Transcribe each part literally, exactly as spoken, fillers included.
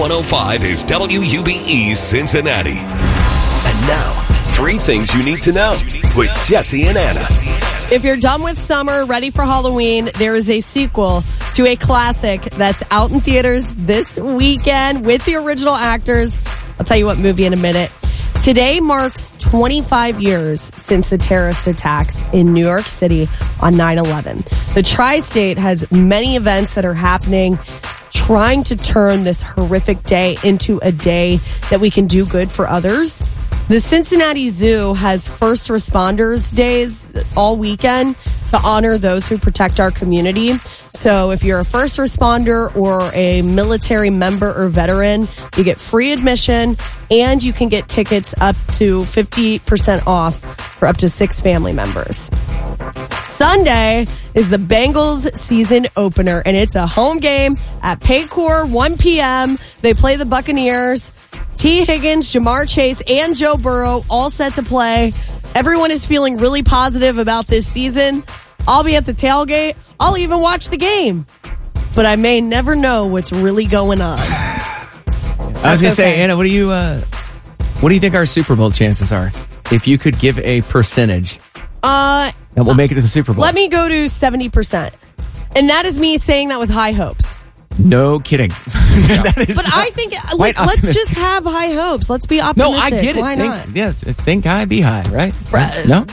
one oh five is W U B E Cincinnati. And now, three things you need to know with Jesse and Anna. If you're done with summer, ready for Halloween, there is a sequel to a classic that's out in theaters this weekend with the original actors. I'll tell you what movie in a minute. Today marks twenty-five years since the terrorist attacks in New York City on nine eleven. The tri-state has many events that are happening, trying to turn this horrific day into a day that we can do good for others. The Cincinnati Zoo has first responders days all weekend to honor those who protect our community. So if you're a first responder or a military member or veteran, you get free admission and you can get tickets up to fifty percent off for up to six family members. Sunday is the Bengals season opener, and it's a home game at Paycor, one p.m. They play the Buccaneers. T. Higgins, Jamar Chase, and Joe Burrow all set to play. Everyone is feeling really positive about this season. I'll be at the tailgate. I'll even watch the game. But I may never know what's really going on. I was going to okay. say, Anna, what do you uh, what do you think our Super Bowl chances are? If you could give a percentage, Uh, and we'll make it to the Super Bowl. let me go to seventy percent. And that is me saying that with high hopes. No kidding. That is But I think, quite like, let's optimistic. just have high hopes. Let's be No, optimistic. I get it. Why think, not? Yeah, think high, be high, right? Right. No?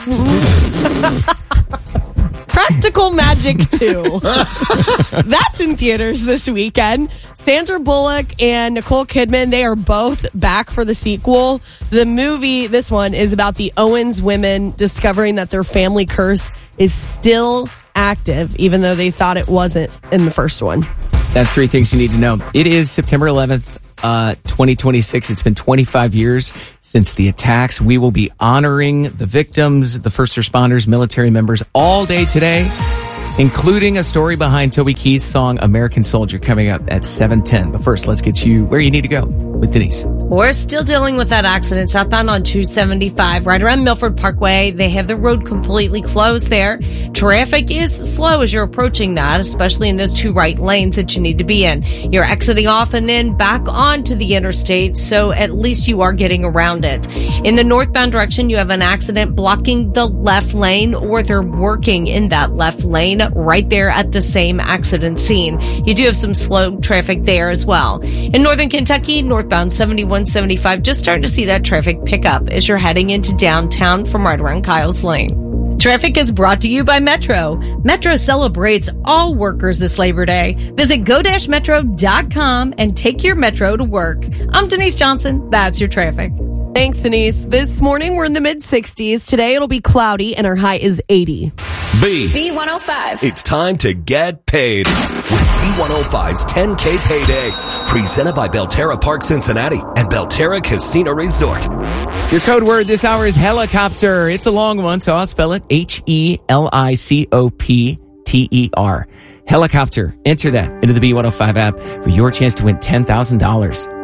Practical Magic two. That's in theaters this weekend. Sandra Bullock and Nicole Kidman, they are both back for the sequel. The movie, this one, is about the Owens women discovering that their family curse is still active, even though they thought it wasn't in the first one. That's three things you need to know. It is September eleventh, uh, twenty twenty-six. It's been twenty-five years since the attacks. We will be honoring the victims, the first responders, military members all day today, including a story behind Toby Keith's song American Soldier coming up at seven ten. But first, let's get you where you need to go with Denise. We're still dealing with that accident southbound on two seventy-five, right around Milford Parkway. They have the road completely closed there. Traffic is slow as you're approaching that, especially in those two right lanes that you need to be in. You're exiting off and then back onto the interstate, so at least you are getting around it. In the northbound direction, you have an accident blocking the left lane, or they're working in that left lane right there at the same accident scene. You do have some slow traffic there as well. In northern Kentucky, northbound seventy-one seventy-five, just starting to see that traffic pick up as you're heading into downtown from right around Kyle's Lane. Traffic is brought to you by Metro. Metro celebrates all workers this Labor Day. Visit go dash metro dot com and take your Metro to work. I'm Denise Johnson. That's your traffic. Thanks, Denise. This morning, we're in the mid-sixties. Today, it'll be cloudy, and our high is eighty. B. B one oh five. It's time to get paid with B one oh five's ten K Payday. Presented by Belterra Park Cincinnati and Belterra Casino Resort. Your code word this hour is helicopter. It's a long one, so I'll spell it H E L I C O P T E R. Helicopter. Enter that into the B one oh five app for your chance to win ten thousand dollars.